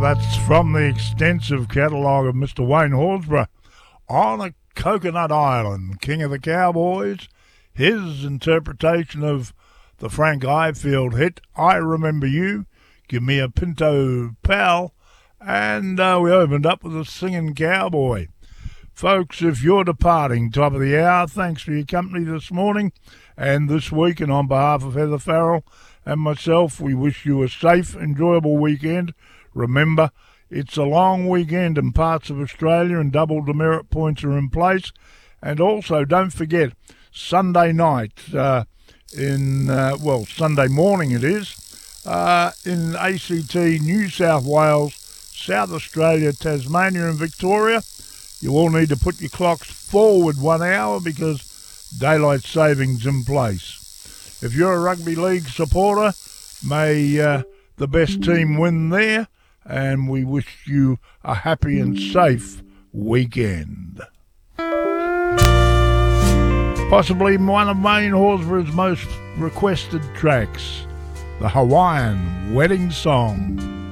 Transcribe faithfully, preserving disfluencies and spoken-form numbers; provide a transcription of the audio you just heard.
That's from the extensive catalogue of Mister Wayne Horsburgh. On a Coconut Island, King of the Cowboys, his interpretation of the Frank Ifield hit, I Remember You, Give Me a Pinto Pal, and uh, we opened up with a Singing Cowboy. Folks, if you're departing, top of the hour, thanks for your company this morning and this week, and on behalf of Heather Farrell and myself, we wish you a safe, enjoyable weekend. Remember, it's a long weekend in parts of Australia and double demerit points are in place. And also, don't forget, Sunday night, uh, in, uh, well, Sunday morning it is, uh, in A C T, New South Wales, South Australia, Tasmania and Victoria, you all need to put your clocks forward one hour because daylight savings in place. If you're a rugby league supporter, may uh, the best team win there. And we wish you a happy and safe weekend. Possibly one of Wayne Horsburgh's most requested tracks, the Hawaiian Wedding Song.